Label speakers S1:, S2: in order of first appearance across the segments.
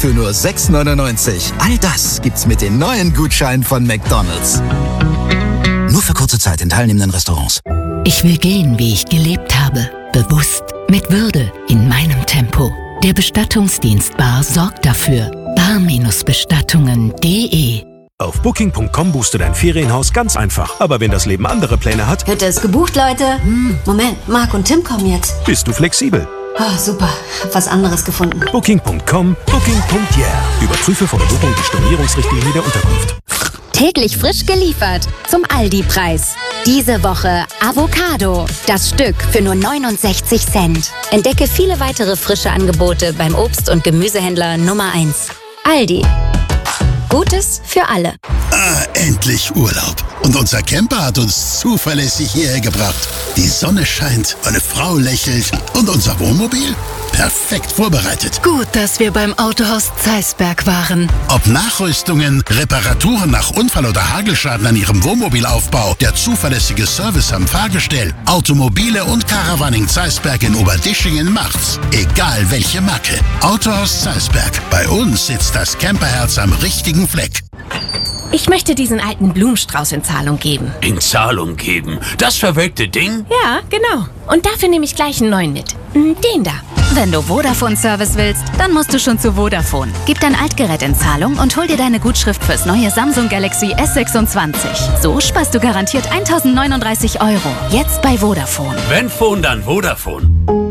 S1: für nur 6,99. All das gibt's mit den neuen Gutscheinen von McDonald's. Nur für kurze Zeit in teilnehmenden Restaurants.
S2: Ich will gehen, wie ich gelebt habe. Bewusst, mit Würde, in meinem Tempo. Der Bestattungsdienst Bar sorgt dafür. bar-bestattungen.de.
S3: Auf Booking.com buchst du dein Ferienhaus ganz einfach. Aber wenn das Leben andere Pläne hat,
S4: Hütte ist gebucht, Leute. Moment, Marc und Tim kommen jetzt.
S3: bist du flexibel.
S4: Oh, super, hab was anderes gefunden.
S3: Booking.com, Booking.yeah. Überprüfe vor der Buchung die Stornierungsrichtlinie der Unterkunft.
S5: Täglich frisch geliefert zum Aldi-Preis. Diese Woche Avocado. Das Stück für nur 69 Cent. Entdecke viele weitere frische Angebote beim Obst- und Gemüsehändler Nummer 1. Aldi. Gutes für alle.
S6: Endlich Urlaub. Und unser Camper hat uns zuverlässig hierher gebracht. Die Sonne scheint, meine Frau lächelt und unser Wohnmobil? Perfekt vorbereitet.
S2: Gut, dass wir beim Autohaus Zeisberg waren.
S6: Ob Nachrüstungen, Reparaturen nach Unfall oder Hagelschaden an Ihrem Wohnmobilaufbau, der zuverlässige Service am Fahrgestell, Automobile und Caravaning Zeisberg in Oberdischingen macht's. Egal welche Marke. Autohaus Zeisberg. Bei uns sitzt das Camperherz am richtigen Fleck.
S7: Ich möchte diesen alten Blumenstrauß in Zahlung geben.
S8: In Zahlung geben? Das verwelkte Ding?
S7: Ja, genau. Und dafür nehme ich gleich einen neuen mit. Den da.
S5: Wenn du Vodafone-Service willst, dann musst du schon zu Vodafone. Gib dein Altgerät in Zahlung und hol dir deine Gutschrift fürs neue Samsung Galaxy S26. So sparst du garantiert 1.039 €. Jetzt bei Vodafone.
S8: Wenn Phone, dann Vodafone.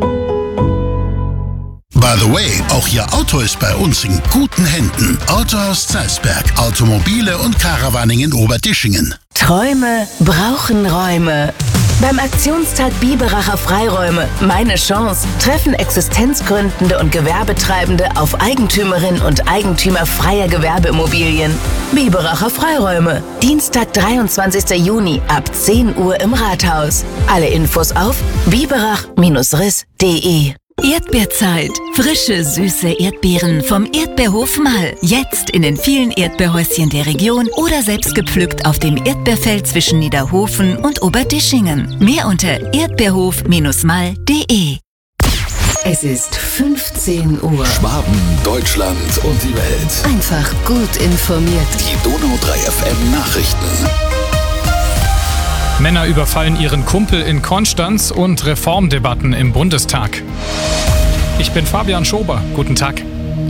S6: By the way, auch Ihr Auto ist bei uns in guten Händen. Autohaus Zeisberg. Automobile und Caravaning in Oberdischingen.
S2: Träume brauchen Räume. Beim Aktionstag Biberacher Freiräume, meine Chance, treffen Existenzgründende und Gewerbetreibende auf Eigentümerinnen und Eigentümer freier Gewerbeimmobilien. Biberacher Freiräume, Dienstag, 23. Juni ab 10 Uhr im Rathaus. Alle Infos auf biberach-riss.de. Erdbeerzeit. Frische, süße Erdbeeren vom Erdbeerhof Mall. Jetzt in den vielen Erdbeerhäuschen der Region oder selbst gepflückt auf dem Erdbeerfeld zwischen Niederhofen und Oberdischingen. Mehr unter erdbeerhof-mall.de. Es ist 15 Uhr.
S1: Schwaben, Deutschland und die Welt.
S2: Einfach gut informiert.
S1: Die Donau 3 FM Nachrichten.
S9: Männer überfallen ihren Kumpel in Konstanz und Reformdebatten im Bundestag. Ich bin Fabian Schober. Guten Tag.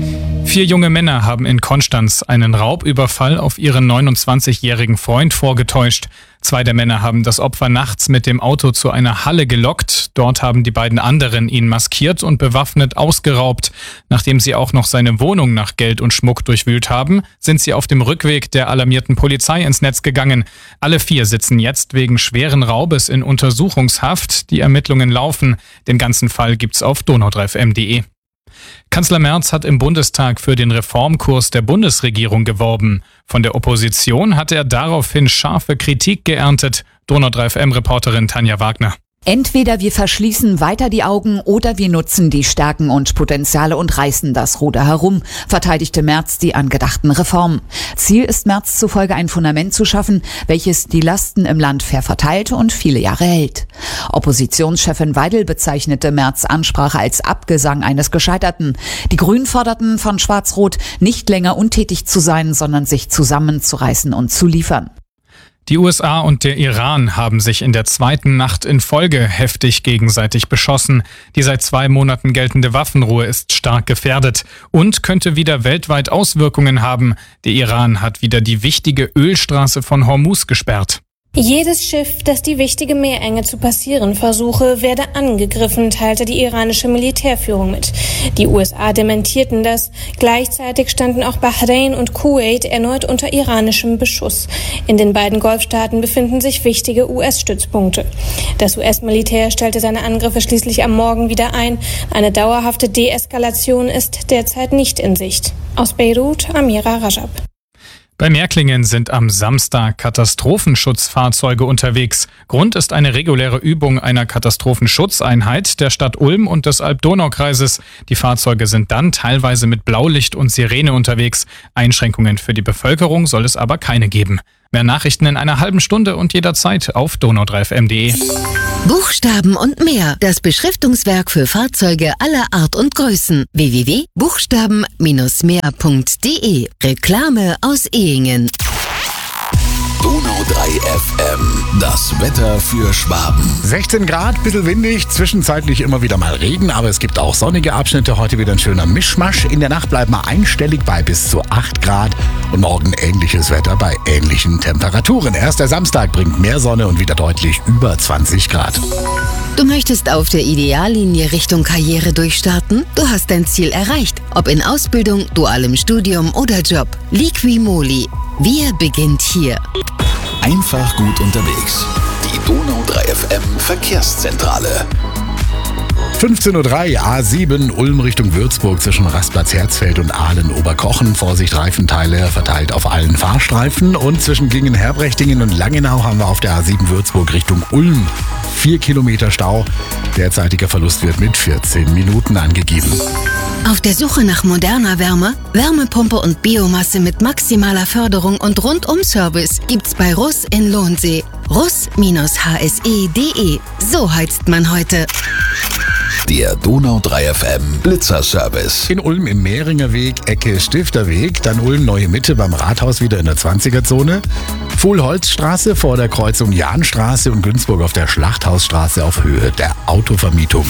S9: 4 junge Männer haben in Konstanz einen Raubüberfall auf ihren 29-jährigen Freund vorgetäuscht. 2 der Männer haben das Opfer nachts mit dem Auto zu einer Halle gelockt. Dort haben die beiden anderen ihn maskiert und bewaffnet ausgeraubt. Nachdem sie auch noch seine Wohnung nach Geld und Schmuck durchwühlt haben, sind sie auf dem Rückweg der alarmierten Polizei ins Netz gegangen. Alle 4 sitzen jetzt wegen schweren Raubes in Untersuchungshaft. Die Ermittlungen laufen. Den ganzen Fall gibt's auf donau3fm.de. Kanzler Merz hat im Bundestag für den Reformkurs der Bundesregierung geworben. Von der Opposition hat er daraufhin scharfe Kritik geerntet. Donau3FM-Reporterin Tanja Wagner.
S10: Entweder wir verschließen weiter die Augen oder wir nutzen die Stärken und Potenziale und reißen das Ruder herum, verteidigte Merz die angedachten Reformen. Ziel ist Merz zufolge ein Fundament zu schaffen, welches die Lasten im Land fair verteilt und viele Jahre hält. Oppositionschefin Weidel bezeichnete Merz' Ansprache als Abgesang eines Gescheiterten. Die Grünen forderten von Schwarz-Rot, nicht länger untätig zu sein, sondern sich zusammenzureißen und zu liefern.
S9: Die USA und der Iran haben sich in der 2. Nacht in Folge heftig gegenseitig beschossen. Die seit 2 Monaten geltende Waffenruhe ist stark gefährdet und könnte wieder weltweit Auswirkungen haben. Der Iran hat wieder die wichtige Ölstraße von Hormuz gesperrt.
S11: Jedes Schiff, das die wichtige Meerenge zu passieren versuche, werde angegriffen, teilte die iranische Militärführung mit. Die USA dementierten das. Gleichzeitig standen auch Bahrain und Kuwait erneut unter iranischem Beschuss. In den beiden Golfstaaten befinden sich wichtige US-Stützpunkte. Das US-Militär stellte seine Angriffe schließlich am Morgen wieder ein. Eine dauerhafte Deeskalation ist derzeit nicht in Sicht. Aus Beirut, Amira Rajab.
S9: Bei Märklingen sind am Samstag Katastrophenschutzfahrzeuge unterwegs. Grund ist eine reguläre Übung einer Katastrophenschutzeinheit der Stadt Ulm und des Alb-Donau-Kreises. Die Fahrzeuge sind dann teilweise mit Blaulicht und Sirene unterwegs. Einschränkungen für die Bevölkerung soll es aber keine geben. Mehr Nachrichten in einer halben Stunde und jederzeit auf donau3fm.de.
S2: Buchstaben und mehr. Das Beschriftungswerk für Fahrzeuge aller Art und Größen. www.buchstaben-mehr.de. Reklame aus Ehingen.
S1: Donau 3 FM. Das Wetter für Schwaben.
S6: 16 Grad, bisschen windig, zwischenzeitlich immer wieder mal Regen, aber es gibt auch sonnige Abschnitte. Heute wieder ein schöner Mischmasch. In der Nacht bleiben wir einstellig bei bis zu 8 Grad und morgen ähnliches Wetter bei ähnlichen Temperaturen. Erst der Samstag bringt mehr Sonne und wieder deutlich über 20 Grad.
S2: Du möchtest auf der Ideallinie Richtung Karriere durchstarten? Du hast dein Ziel erreicht. Ob in Ausbildung, dualem Studium oder Job. Liqui-Moly. Wir beginnt hier.
S1: Einfach gut unterwegs. Die Donau 3 FM Verkehrszentrale.
S6: 15:03 Uhr, A7, Ulm Richtung Würzburg zwischen Rastplatz Herzfeld und Ahlen-Oberkochen. Vorsicht, Reifenteile verteilt auf allen Fahrstreifen. Und zwischen Gingen-Herbrechtingen und Langenau haben wir auf der A7 Würzburg Richtung Ulm 4 Kilometer Stau. Derzeitiger Verlust wird mit 14 Minuten angegeben.
S2: Auf der Suche nach moderner Wärme, Wärmepumpe und Biomasse mit maximaler Förderung und Rundum-Service gibt's bei Russ in Lohnsee. russ-hse.de. So heizt man heute.
S1: Der Donau 3 FM Blitzerservice.
S6: In Ulm im Mehringer Weg, Ecke Stifterweg, dann Ulm Neue Mitte beim Rathaus wieder in der 20er-Zone. Fuhlholzstraße vor der Kreuzung Jahnstraße und Günzburg auf der Schlachthausstraße auf Höhe der Autovermietung.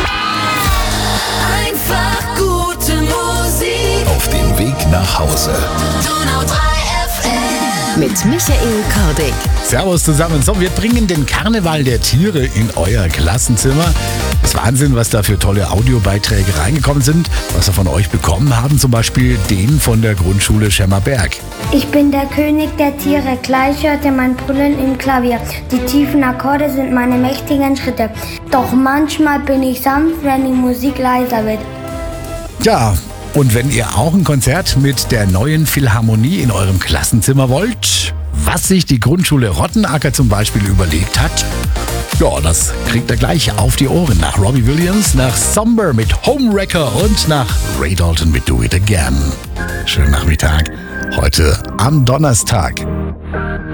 S12: Einfach gute Musik.
S1: Auf dem Weg nach Hause.
S12: Donau 3 FM.
S2: Mit Michael Kordig.
S6: Servus zusammen. So, wir bringen den Karneval der Tiere in euer Klassenzimmer. Das ist Wahnsinn, was da für tolle Audiobeiträge reingekommen sind, was wir von euch bekommen haben. Zum Beispiel den von der Grundschule Schemmerberg.
S13: Ich bin der König der Tiere. Gleich hört ihr mein Brüllen im Klavier. Die tiefen Akkorde sind meine mächtigen Schritte. Doch manchmal bin ich sanft, wenn die Musik leiser wird.
S6: Ja, und wenn ihr auch ein Konzert mit der neuen Philharmonie in eurem Klassenzimmer wollt, was sich die Grundschule Rottenacker zum Beispiel überlegt hat, ja, das kriegt ihr gleich auf die Ohren. Nach Robbie Williams, nach Somber mit Homewrecker und nach Ray Dalton mit Do It Again. Schönen Nachmittag, heute am Donnerstag.